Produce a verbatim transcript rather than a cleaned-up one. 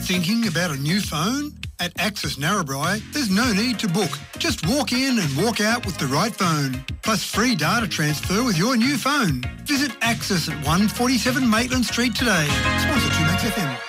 Thinking about a new phone? At Access Narrabri, there's no need to book. Just walk in and walk out with the right phone. Plus free data transfer with your new phone. Visit Access at one forty-seven Maitland Street today. Sponsor two Max F M.